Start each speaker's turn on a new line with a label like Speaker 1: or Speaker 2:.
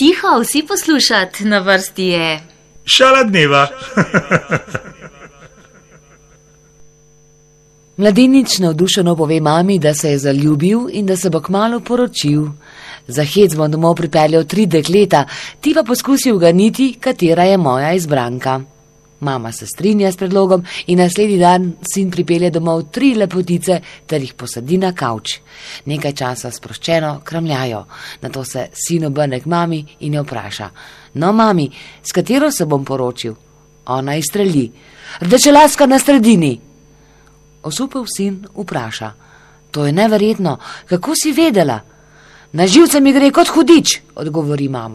Speaker 1: Tiho, vsi poslušat, na vrsti je
Speaker 2: Šala dneva.
Speaker 3: Mladenič navdušeno pove mami, da se je zaljubil in da se bo kmalu poročil. Za hec bom domov pripeljal 3 dekleta, ti pa poskusi uganiti, katera je moja izbranka. Mama se strinja s predlogom in naslednji dan sin pripelje domov 3 lepotice ter jih posadi na kavč. Nekaj časa sproščeno kramljajo, nato se sin obrne k mami in jo vpraša: No, mami, s katero se bom poročil? Ona izstreli: Rdečelaska na sredini. Osupel sin vpraša: To je neverjetno, kako si vedela? Na živce mi gre kot hudič, odgovori mama.